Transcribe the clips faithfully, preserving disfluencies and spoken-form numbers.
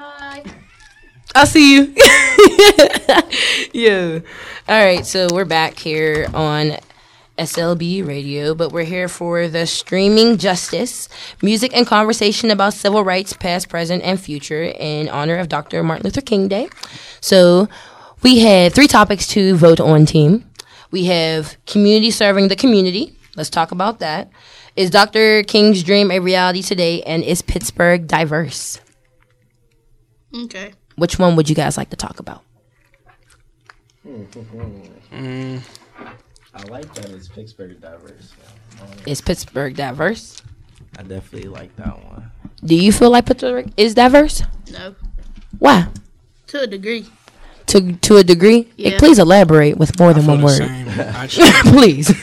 Hi. I see you. Yeah. All right, so we're back here on S L B Radio, but we're here for the Streaming Justice, music and conversation about civil rights, past, present, and future, in honor of Doctor Martin Luther King Day. So we had three topics to vote on, team. We have community serving the community. Let's talk about that. Is Doctor King's dream a reality today, and is Pittsburgh diverse? Okay. Which one would you guys like to talk about? Mm. I like that it's Pittsburgh diverse. Is Pittsburgh diverse? I definitely like that one. Do you feel like Pittsburgh is diverse? No. Why? To a degree. To to a degree? Yeah. Hey, please elaborate with more than one word. Same, actually. Please.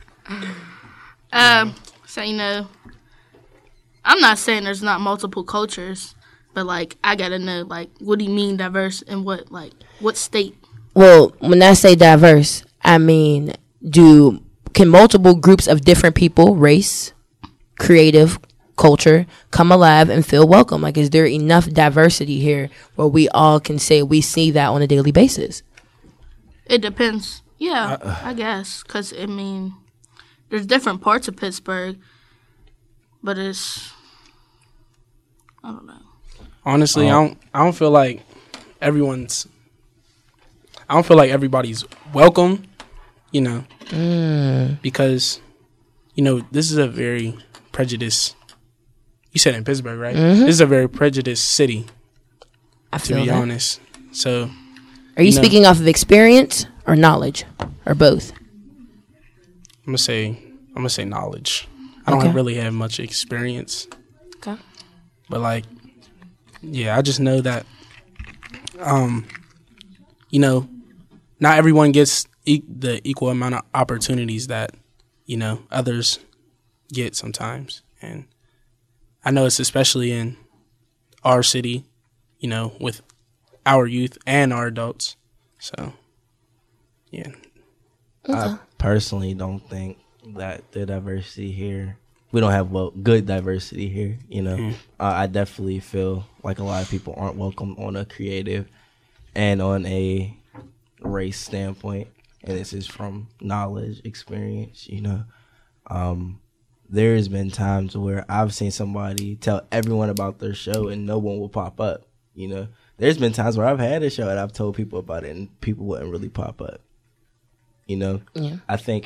Um, so, you know, I'm not saying there's not multiple cultures, but, like, I gotta know, like, what do you mean diverse and what, like, what state? Well, when I say diverse, I mean, do can multiple groups of different people, race, creative, culture, come alive and feel welcome? Like, is there enough diversity here where we all can say we see that on a daily basis? It depends. Yeah, Uh, I guess. Because, I mean, there's different parts of Pittsburgh, but it's, I don't know. Honestly, I don't. I don't feel like everyone's. I don't feel like everybody's welcome. You know, Mm. because you know this is a very prejudiced. You said in Pittsburgh, right? Mhm. This is a very prejudiced city. I To feel be that. honest, so Are you you know. speaking off of experience or knowledge or both? I'm gonna say I'm gonna say knowledge. I don't Okay. really have much experience, Okay. but like, yeah, I just know that, um, you know, not everyone gets e- the equal amount of opportunities that you know others get sometimes, and I know it's especially in our city, you know, with our youth and our adults. So, yeah. I personally don't think that the diversity here, we don't have well good diversity here. You know, Mm. uh, I definitely feel like a lot of people aren't welcome on a creative and on a race standpoint, and this is from knowledge, experience. You know, um, there has been times where I've seen somebody tell everyone about their show and no one will pop up. You know, there's been times where I've had a show and I've told people about it and people wouldn't really pop up. You know, Yeah. I think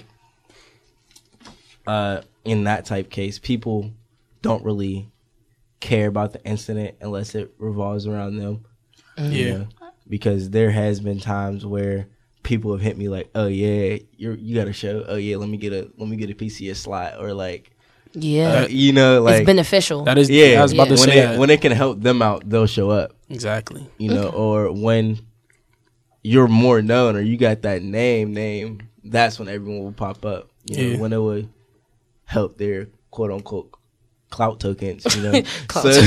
uh, in that type case, people don't really care about the incident unless it revolves around them. Mm-hmm. you Yeah. know? Because there has been times where people have hit me like, "Oh yeah, you you got a show? Oh yeah, let me get a let me get a piece of your slot," or like, Yeah. uh, you know, like it's beneficial. That is, yeah. I was about Yeah. to when say it that. when it can help them out, they'll show up. Exactly. You know, or when you're more known or you got that name name, that's when everyone will pop up. You know, Yeah. when it would help their quote unquote clout tokens. You know, Clout so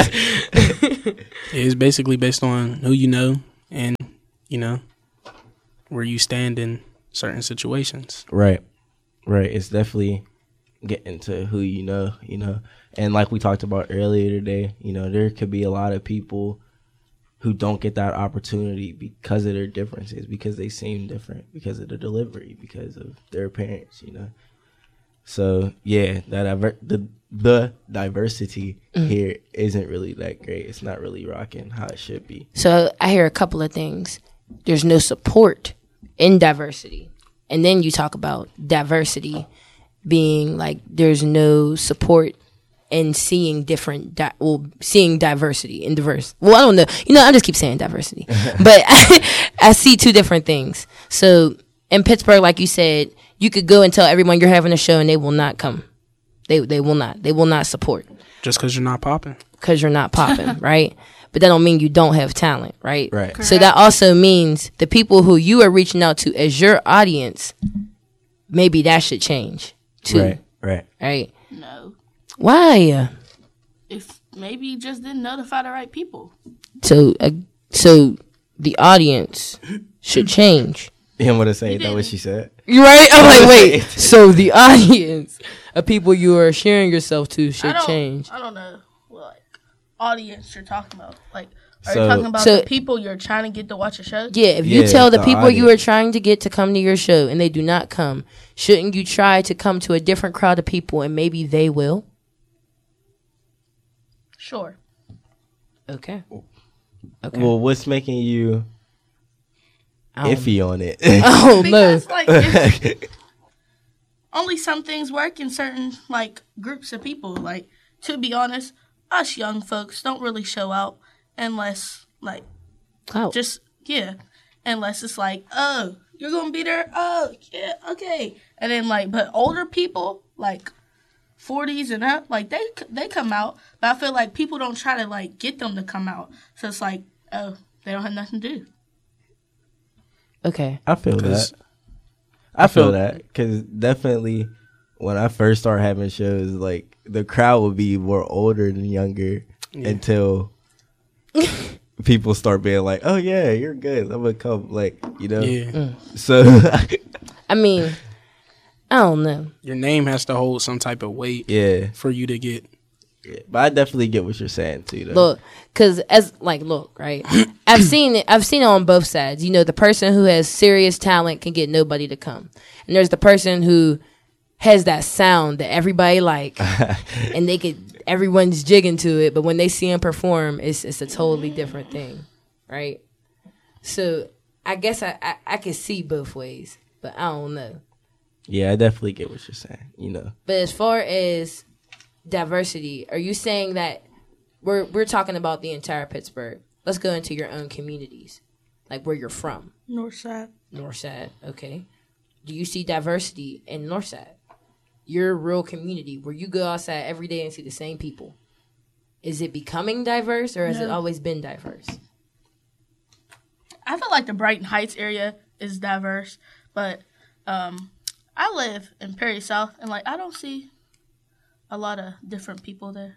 It's basically based on who you know and, you know, where you stand in certain situations. right, right. It's definitely getting to who you know. You know, and like we talked about earlier today, you know, there could be a lot of people who don't get that opportunity because of their differences, because they seem different, because of the delivery, because of their appearance, you know. So yeah, that diver- the the diversity here isn't really that great. It's not really rocking how it should be. So I hear a couple of things. There's no support in diversity. And then you talk about diversity being like there's no support in seeing different, di- well, seeing diversity in diverse. Well, I don't know. You know, I just keep saying diversity. But I, I see two different things. So in Pittsburgh, like you said, you could go and tell everyone you're having a show and they will not come. They they will not. They will not support Just because you're not popping. because you're not popping, right? But that don't mean you don't have talent, right? Right. So that also means the people who you are reaching out to as your audience, maybe that should change too, Right, right. right? No. Why? If maybe you just didn't notify the right people. So, uh, so the audience should change, You know what I'm saying? Is that what she said? you right? I'm like, wait. So the audience of people you are sharing yourself to I should don't, change. I don't know. Like, audience you're talking about? Like, are So- you talking about So- the people you're trying to get to watch a show? Yeah, if you Yeah, tell the the people you audience. are trying to get to come to your show and they do not come, shouldn't you try to come to a different crowd of people and maybe they will? Sure. Okay. Okay. Well, what's making you I don't- iffy on it? Oh, no. Because like it's, only some things work in certain like groups of people. Like, to be honest, us young folks don't really show out unless like Oh. just yeah, unless it's like, oh, you're gonna be there. Oh, yeah, okay. And then like, but older people like forties and up, like they they come out. But I feel like people don't try to like get them to come out. So it's like, oh, they don't have nothing to do. Okay. I feel 'Cause that. I feel feel- that because definitely when I first started having shows, like the crowd would be more older than younger Yeah. until people start being like, "Oh yeah, you're good. I'm gonna come." Like you know. Yeah. So I mean, I don't know. Your name has to hold some type of weight yeah, for you to get. yeah, but I definitely get what you're saying too. Though. Look, because as like, look, right? I've seen it. I've seen it on both sides. You know, the person who has serious talent can get nobody to come, and there's the person who has that sound that everybody like, and they could everyone's jigging to it. But when they see him perform, it's it's a totally different thing, right? So I guess I I, I can see both ways, but I don't know. Yeah, I definitely get what you're saying. You know. But as far as diversity, are you saying that we're we're talking about the entire Pittsburgh? Let's go into your own communities, like where you're from. Northside. Northside, okay. Do you see diversity in Northside? Your real community where you go outside every day and see the same people. Is it becoming diverse or has it No. always been diverse? I feel like the Brighton Heights area is diverse, but um, I live in Perry South, and like I don't see a lot of different people there.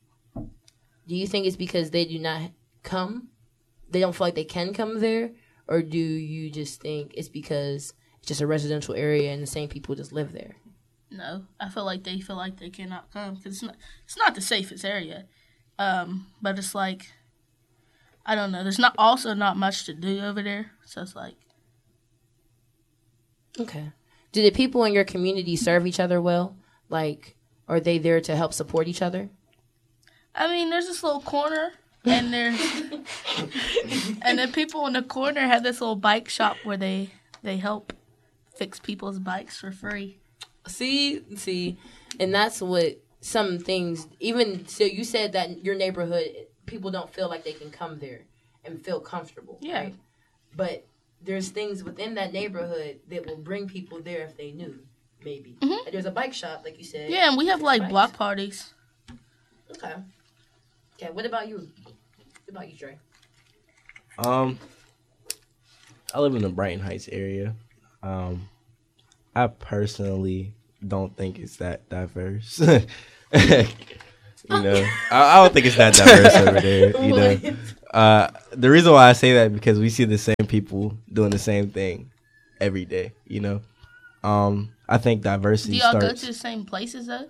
Do you think it's because they do not come? They don't feel like they can come there? Or do you just think it's because it's just a residential area and the same people just live there? No, I feel like they feel like they cannot come because it's not, it's not the safest area. Um, but it's like, I don't know. There's not also not much to do over there, so it's like, Okay. Do the people in your community serve each other well? Like, are they there to help support each other? I mean, there's this little corner, and there's and the people in the corner have this little bike shop where they they help fix people's bikes for free. See, see, and that's what some things, even, so you said that your neighborhood, people don't feel like they can come there and feel comfortable. Yeah. Right? But there's things within that neighborhood that will bring people there if they knew, maybe. Mhm. Like there's a bike shop, like you said. Yeah, and we have like Bikes. block parties. Okay. Okay, what about you? What about you, Dre? Um, I live in the Brighton Heights area. Um, I personally don't think it's that diverse. you know, I, I don't think it's that diverse over there. You know, uh, the reason why I say that is because we see the same people doing the same thing every day. You know, um, I think diversity Do y'all starts. go to the same places though?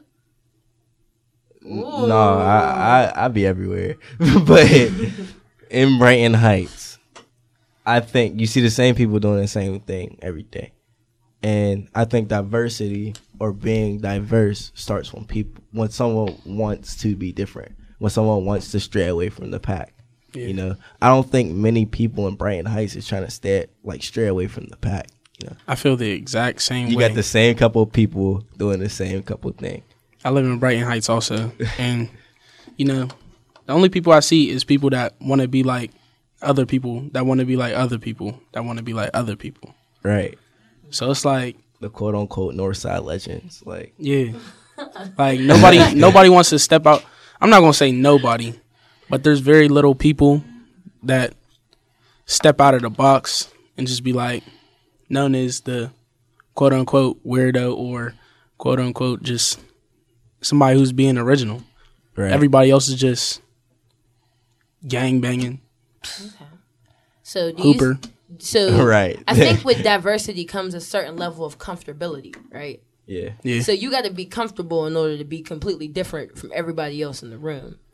No, I, I I be everywhere, but in Brighton Heights, I think you see the same people doing the same thing every day, and I think diversity or being diverse starts when people when someone wants to be different, when someone wants to stray away from the pack. Yeah. You know, I don't think many people in Brighton Heights is trying to stay like stray away from the pack. You know, I feel the exact same you way. got the same couple of people doing the same couple of things. I live in Brighton Heights also, and you know, the only people I see is people that want to be like other people, that want to be like other people, that want to be like other people. Right. So it's like, The quote unquote Northside legends. Like, yeah, like nobody, nobody wants to step out. I'm not gonna say nobody, but there's very little people that step out of the box and just be like known as the quote unquote weirdo or quote unquote just somebody who's being original. right. Everybody else is just gang banging, So do hooper. you, so Right. I think with diversity comes a certain level of comfortability, right? Yeah. Yeah, So you got to be comfortable in order to be completely different from everybody else in the room.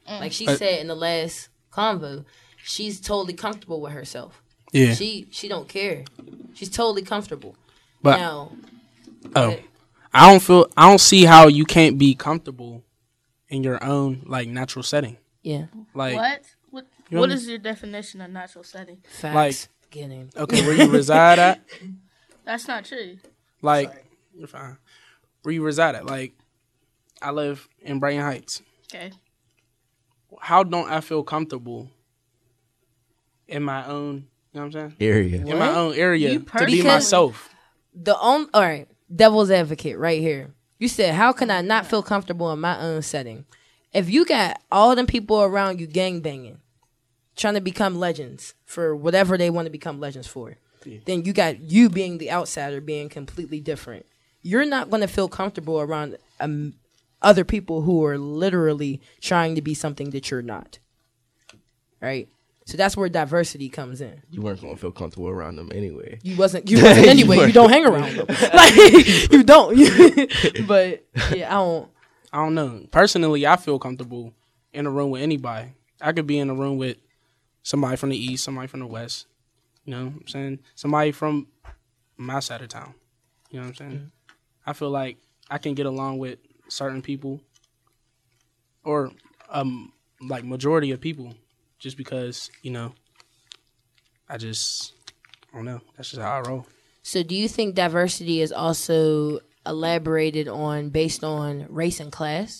Like she Uh, said in the last convo, she's totally comfortable with herself. Yeah. She she don't care. She's totally comfortable. But now, oh, okay. I don't feel. I don't see how you can't be comfortable in your own like natural setting. yeah, Like, What? What? You What know- is your definition of natural setting? facts. Like- Get in. okay, where you reside at? That's not true. Like, you're fine. Where you reside at? Like, I live in Brighton Heights. Okay. How don't I feel comfortable in my own? You know what I'm saying? area. In my own area You to be personally- myself. The on all right, devil's advocate right here. You said, how can I not feel comfortable in my own setting? If you got all them people around you gang banging, trying to become legends for whatever they want to become legends for, then you got you being the outsider being completely different. You're not going to feel comfortable around um, other people who are literally trying to be something that you're not. Right? So that's where diversity comes in. You weren't gonna feel comfortable around them anyway. You wasn't. You wasn't anyway. You don't hang around them. Like you don't. But yeah, I don't. I don't know. Personally, I feel comfortable in a room with anybody. I could be in a room with somebody from the east, somebody from the west. You know what I'm saying? Somebody from my side of town. You know what I'm saying? Mm-hmm. I feel like I can get along with certain people or um like majority of people just because, you know, I just I don't know. That's just how I roll. So, do you think diversity is also elaborated on based on race and class?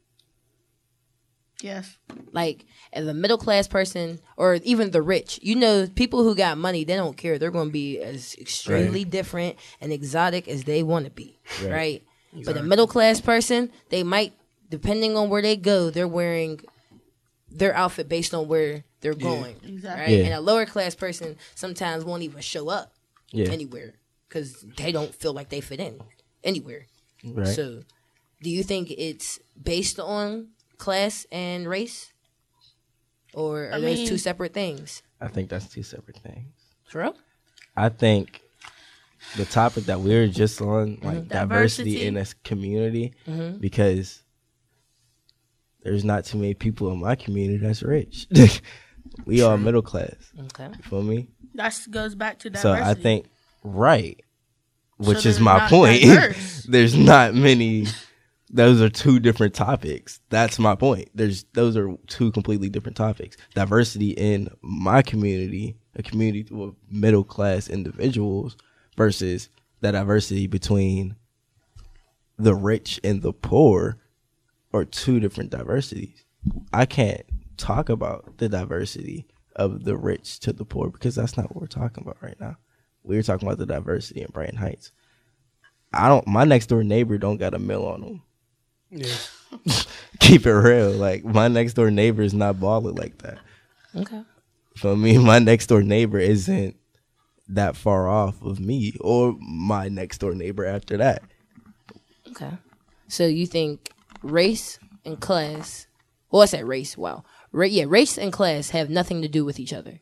Yes. Like, as a middle class person, or even the rich, you know, people who got money, they don't care. They're going to be as extremely Right. different and exotic as they want to be, right? Right. But a middle class person, they might, depending on where they go, they're wearing their outfit based on where they're going, Exactly. right? Yeah. And a lower class person sometimes won't even show up Yeah. anywhere because they don't feel like they fit in anywhere. Right. So, do you think it's based on class and race, or are I those mean- two separate things? I think that's two separate things. For real? I think the topic that we were just on, like diversity, Diversity. in this community, because there's not too many people in my community that's rich. We are middle class. Okay. You feel me? That goes back to So diversity. I think right, which So is they're my not point. diverse. There's not many. Those are two different topics. That's my point. There's those are two completely different topics. Diversity in my community, a community with middle class individuals, versus the diversity between the rich and the poor, are two different diversities. I can't talk about the diversity of the rich to the poor because that's not what we're talking about right now. We're talking about the diversity in Brighton Heights. I don't. My next door neighbor don't got a mill on him. Yeah. Keep it real. Like my next door neighbor is not balling like that. Okay. For me, my next door neighbor isn't that far off of me or my next door neighbor after that. Okay. So you think race and class? Well, I said race. Wow. Ra- yeah, race and class have nothing to do with each other.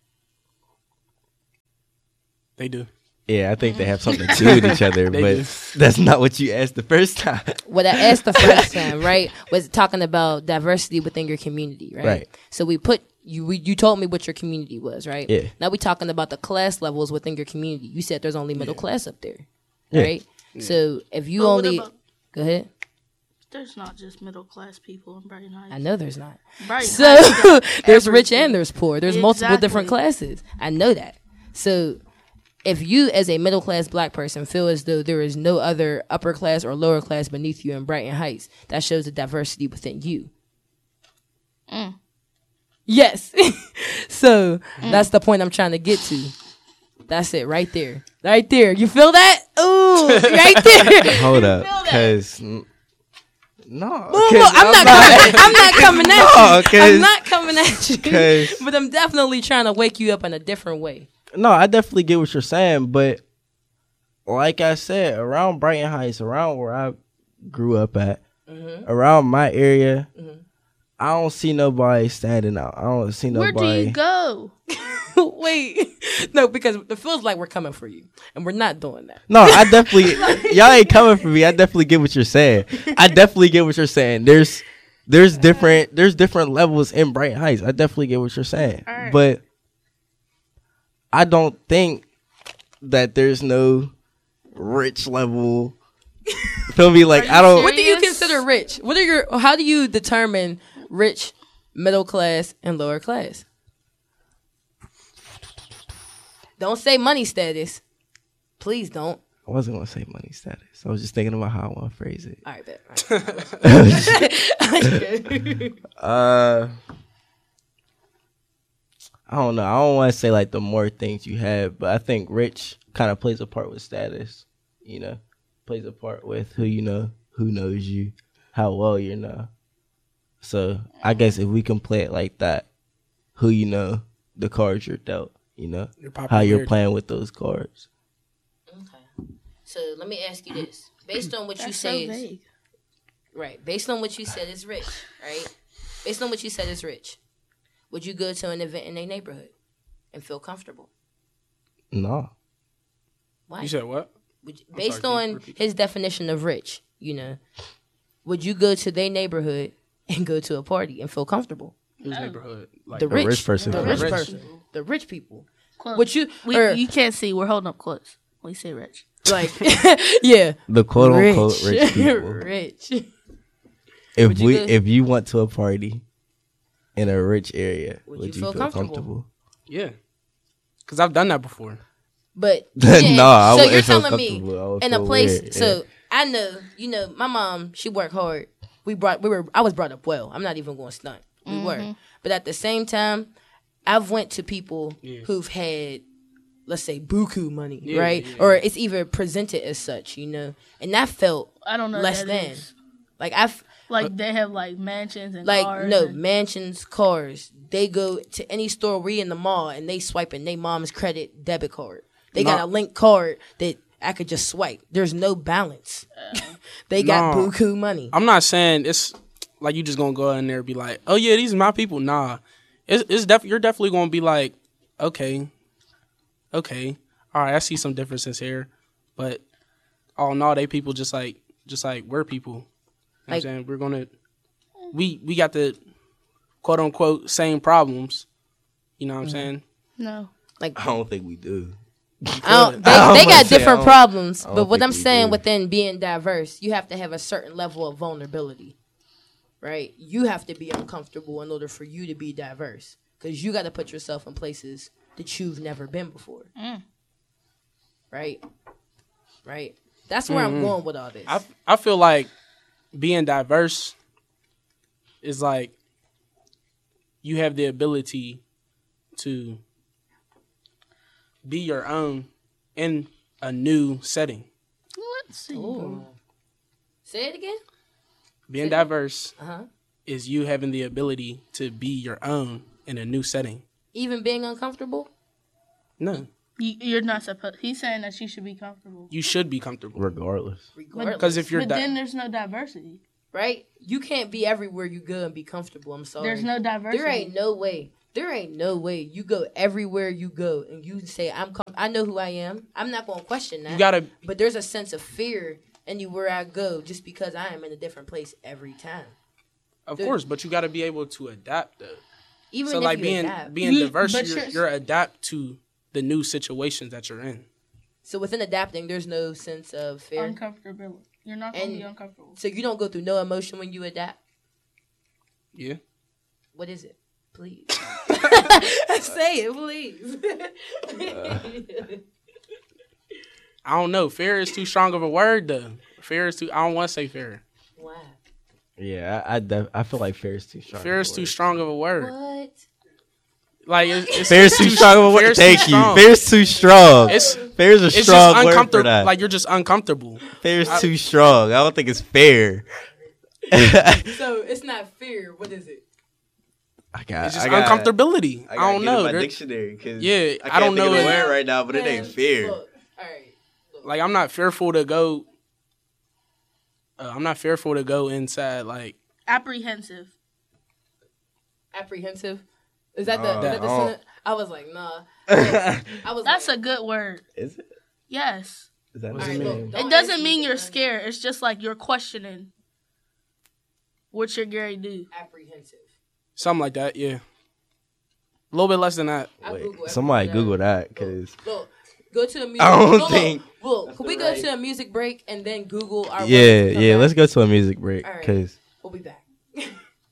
They do. Yeah, I think they have something to do with each other, They but do. that's not what you asked the first time. What I asked the first time, right, was talking about diversity within your community, right? Right. So we put you. We, you told me what your community was, right? Yeah. Now we talking about the class levels within your community. You said there's only middle class up there, Yeah. right? So if you But what only about- go ahead. There's not just middle class people in Brighton Heights. I know there's not. Brighton So Heights got there's rich everything. and there's poor. There's multiple different Exactly. classes. I know that. So if you as a middle class black person feel as though there is no other upper class or lower class beneath you in Brighton Heights, that shows the diversity within you. Mm. Yes. So that's the point I'm trying to get to. That's it right there. Right there. You feel that? Ooh, right there. Hold up, feel that? because no, Ooh, 'cause look, I'm, not coming, I'm not coming at No, you. 'cause- I'm not coming at you. 'cause- But I'm definitely trying to wake you up in a different way. No, I definitely get what you're saying, but like I said, around Brighton Heights, around where I grew up at, Mm-hmm. around my area, I don't see nobody standing out. I don't see Where do nobody. you go? Wait. No, because it feels like we're coming for you. And we're not doing that. No, I definitely y'all ain't coming for me. I definitely get what you're saying. I definitely get what you're saying. There's there's different there's different levels in Brighton Heights. I definitely get what you're saying, Alright. but I don't think that there's no rich level. Feel me? Like Are you I don't. What do you Serious? consider rich? What are your? How do you determine rich, middle class, and lower class? Don't say money status. Please don't. I wasn't gonna say money status. I was just thinking about how I want to phrase it. All right, bet. All right. Uh, I don't know. I don't want to say like the more things you have, but I think rich kind of plays a part with status. You know, plays a part with who you know, who knows you, how well you know. So I guess if we can play it like that, who you know, the cards you're dealt. You know, Your how you're popularity. playing with those cards. Okay. So let me ask you this: based on what you That's so say, is, vague. right? Based on what you said is rich, right? Based on what you said is rich, would you go to an event in their neighborhood and feel comfortable? No. Why? You said what? Would you, I'm based sorry, can you on repeat his definition of rich, you know, would you go to their neighborhood and go to a party and feel comfortable? Whose neighborhood? Like, The A rich, rich person. the The rich rich. person, the rich people. Quote. Would you? We, or, you can't see. We're holding up quotes. We say rich. like, yeah, The quote rich, unquote rich people. rich. If Would you we go- if you went to a party in a rich area, Would would, you you feel feel, comfortable? comfortable? yeah, because I've done that before. But No, yeah, I so wouldn't you're feel telling me comfortable. I would in a feel place. weird, So yeah. I know, you know, my mom. She worked hard. We brought. We were. I was brought up well. I'm not even going to stunt. We were. But at the same time, I've went to people Yeah. who've had, let's say, buku money, Yeah, right? yeah, Or yeah. it's even presented as such, you know, and that felt I don't know. less what that than. is. Like I've Like they have like mansions and like cars. no and- mansions, cars. They go to any store, we in the mall, and they swiping their mom's credit debit card. They got Nah. a link card that I could just swipe. There's no balance. They got Nah. buku money. I'm not saying it's like you just gonna go in there and be like, oh yeah, these are my people. Nah, it's it's def- you're definitely gonna be like, okay, okay, all right, I see some differences here, but all in all, they people just like just like we're people. You know what I'm Like- saying? We're gonna we we got the quote unquote same problems. You know what I'm saying? No. Like I don't think we do. I don't, they, I don't they wanna got say I different don't- problems, I don't but what think I'm we saying do. within being diverse, you have to have a certain level of vulnerability, right? You have to be uncomfortable in order for you to be diverse, because you got to put yourself in places that you've never been before, right? Right. That's where I'm going with all this. I I feel like being diverse is like you have the ability to be your own in a new setting. Let's see. Ooh. Say it again. Being diverse Uh-huh. is you having the ability to be your own in a new setting. Even being uncomfortable. No, You, you're not supposed. He's saying that you should be comfortable. you should be comfortable. Regardless. Regardless. Because if you're But di- then there's no diversity. right? You can't be everywhere you go and be comfortable. I'm sorry. There's no diversity. There ain't no way. There ain't no way you go everywhere you go and you say I'm. Com- I know who I am. I'm not gonna question that. you gotta But there's a sense of fear anywhere I go just because I am in a different place every time. of Dude. course, but you gotta be able to adapt though. Even So if like you being adapt. being You- diverse, but you're, you're- you're adapt to the new situations that you're in. So within adapting, there's no sense of fear. Uncomfortable. You're not gonna And- be uncomfortable. So you don't go through no emotion when you adapt. Yeah. What is it? Please. Say it, please. I don't know. Fear is too strong of a word though. Fear is too. I don't want to say fear. Wow. Yeah, I I, def- I feel like fear is too strong. Fear is too strong of a word. What? Like it's, it's Fear is too strong of a word. fear's too Thank you. strong. Fear is too strong. It's Fear is a it's strong just word for uncomfortable. that. Like you're just uncomfortable. Fear is too strong. I don't think it's fair. So it's not fear. What is it? I got. It's just I got, uncomfortability. I, I, gotta don't get in know. my There- dictionary because Yeah, I, I can't don't think of know the it. word right now, but it ain't Man, fear. Look, all right. Look. Like I'm not fearful to go. Uh, I'm not fearful to go inside. Like Apprehensive. Apprehensive. Is that the? Uh, is that the I don't- sentence? I was like, nah. I was. That's like, a good word. Is it? Yes. Is that What what does it it Alright, mean? look, It don't doesn't ask mean me you're to- scared. It's just like you're questioning. What's your grade do? Apprehensive. Something like that, yeah. A little bit less than that. I Wait, Google somebody everything. Google that because Look, go to a music. I don't look, think Look, look, can we go right. to a music break and then Google our? yeah, words and come yeah. back? Let's go to a music break All right. because We'll be back.